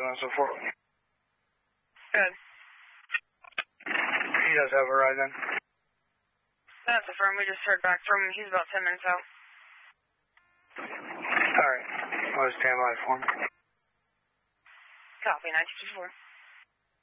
and so forth. Good. He does have a ride then. That's affirmed. We just heard back from him. He's about 10 minutes out. Alright. I'll stand by for him. Copy, 924.